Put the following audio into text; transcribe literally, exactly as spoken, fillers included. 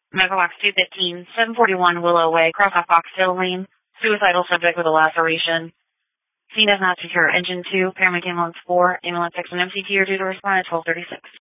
Medical Box two fifteen, seven forty-one Willow Way, cross off Boxhill Lane. Suicidal subject with a laceration. Scene does not secure. Engine two, paramedic ambulance four, ambulance six and M C T are due to respond at twelve thirty-six.